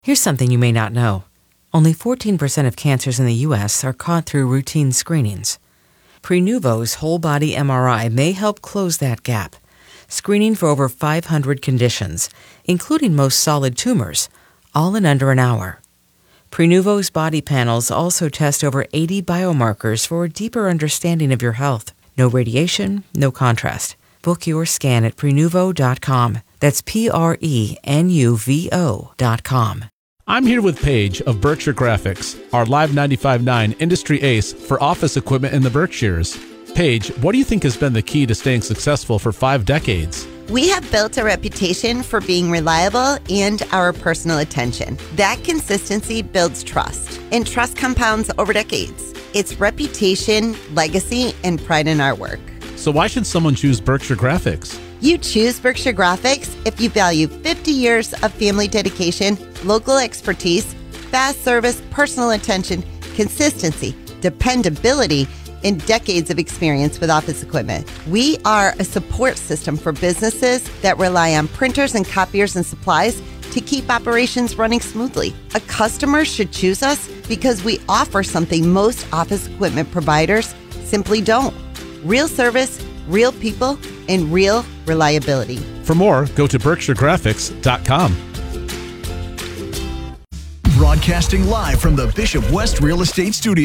Here's something you may not know. Only 14% of cancers in the U.S. are caught through routine screenings. Prenuvo's whole-body MRI may help close that gap, screening for over 500 conditions, including most solid tumors, all in under an hour. Prenuvo's body panels also test over 80 biomarkers for a deeper understanding of your health. No radiation, no contrast. Book your scan at Prenuvo.com. That's Prenuvo.com. I'm here with Paige of Berkshire Graphics, our Live 95.9 industry ace for office equipment in the Berkshires. Paige, what do you think has been the key to staying successful for 5 decades? We have built a reputation for being reliable and our personal attention. That consistency builds trust, and trust compounds over decades. It's reputation, legacy, and pride in our work. So why should someone choose Berkshire Graphics? You choose Berkshire Graphics if you value 50 years of family dedication, local expertise, fast service, personal attention, consistency, dependability, and decades of experience with office equipment. We are a support system for businesses that rely on printers and copiers and supplies to keep operations running smoothly. A customer should choose us because we offer something most office equipment providers simply don't. Real service, real people, and real reliability. For more, go to BerkshireGraphics.com. Broadcasting live from the Bishop West Real Estate Studio.